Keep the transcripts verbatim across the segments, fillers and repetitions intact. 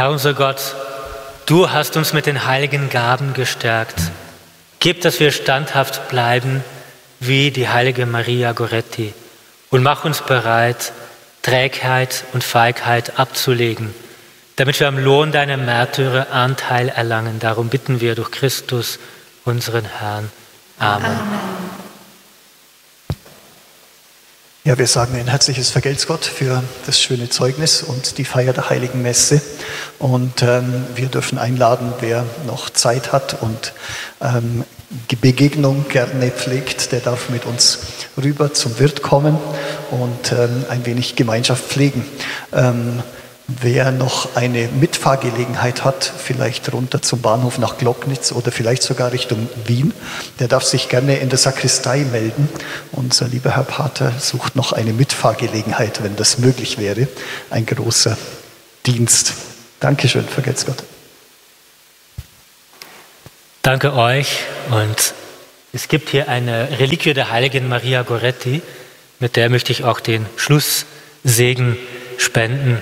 Herr unser Gott, du hast uns mit den heiligen Gaben gestärkt. Gib, dass wir standhaft bleiben wie die heilige Maria Goretti und mach uns bereit, Trägheit und Feigheit abzulegen, damit wir am Lohn deiner Märtyrer Anteil erlangen. Darum bitten wir durch Christus, unseren Herrn. Amen. Amen. Ja, wir sagen ein herzliches Vergelt's Gott für das schöne Zeugnis und die Feier der Heiligen Messe. Und ähm, wir dürfen einladen, wer noch Zeit hat und ähm, Begegnung gerne pflegt, der darf mit uns rüber zum Wirt kommen und ähm, ein wenig Gemeinschaft pflegen. Ähm, Wer noch eine Mitfahrgelegenheit hat, vielleicht runter zum Bahnhof nach Glocknitz oder vielleicht sogar Richtung Wien, der darf sich gerne in der Sakristei melden. Unser lieber Herr Pater sucht noch eine Mitfahrgelegenheit, wenn das möglich wäre. Ein großer Dienst. Dankeschön, vergelt's Gott. Danke euch. Und es gibt hier eine Reliquie der heiligen Maria Goretti, mit der möchte ich auch den Schlusssegen spenden.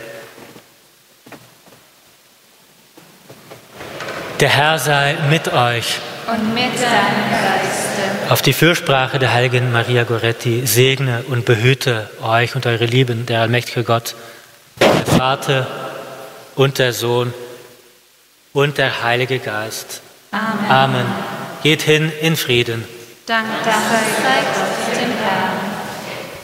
Der Herr sei mit euch. Und mit deinem Geiste. Auf die Fürsprache der heiligen Maria Goretti segne und behüte euch und eure Lieben, der allmächtige Gott, der Vater und der Sohn und der Heilige Geist. Amen. Amen. Geht hin in Frieden. Dank sei Gott, dem Herrn.